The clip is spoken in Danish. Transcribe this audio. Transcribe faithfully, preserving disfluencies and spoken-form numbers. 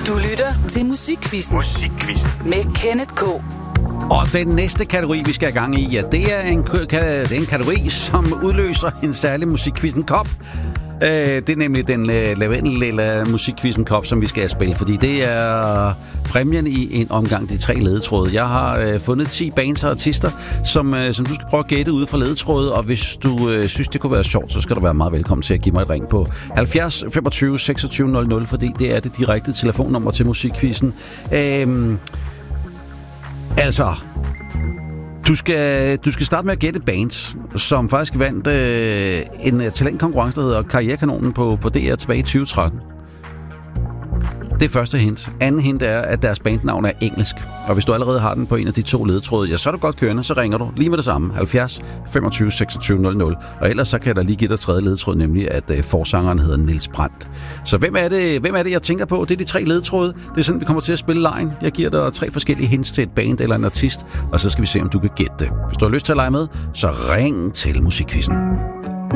Du lytter til Musikquizzen. Musikquizzen. Med Kenneth K. Og den næste kategori, vi skal i gang i, ja, det er en, det er en kategori, som udløser en særlig Musikquizzen-kop. Det er nemlig den lavendel-lilla Musikquizzen-kop, som vi skal spille, fordi det er præmien i en omgang de tre ledetråde. Jeg har fundet ti bands og artister, som, som du skal prøve at gætte ude fra ledetråde, og hvis du øh, synes, det kunne være sjovt, så skal du være meget velkommen til at give mig et ring på halvfjerds femogtyve seksogtyve nul nul, fordi det er det direkte telefonnummer til Musikquizzen. Øhm, altså... Du skal, du skal starte med at gætte bands, som faktisk vandt øh, en talentkonkurrence, der hedder Karrierekanonen på, på D R tilbage i tyve tretten. Det er første hint. Anden hint er, at deres bandnavn er engelsk. Og hvis du allerede har den på en af de to ledetråde, ja, så er du godt kørende, så ringer du lige med det samme. halvfjerds femogtyve seksogtyve nul nul. Og ellers så kan jeg da lige give dig tredje ledetråd, nemlig at øh, forsangeren hedder Niels Brandt. Så hvem er, det, hvem er det, jeg tænker på? Det er de tre ledetråde. Det er sådan, vi kommer til at spille lejen. Jeg giver dig tre forskellige hints til et band eller en artist, og så skal vi se, om du kan gætte det. Hvis du har lyst til at lege med, så ring til Musikquizzen.